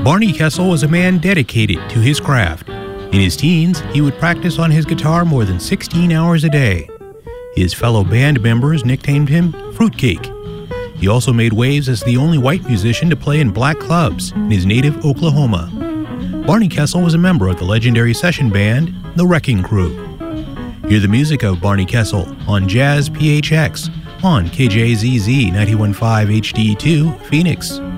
Barney Kessel was a man dedicated to his craft. In his teens, he would practice on his guitar more than 16 hours a day. His fellow band members nicknamed him Fruitcake. He also made waves as the only white musician to play in black clubs in his native Oklahoma. Barney Kessel was a member of the legendary session band, The Wrecking Crew. Hear the music of Barney Kessel on Jazz PHX on KJZZ 91.5 HD2, Phoenix.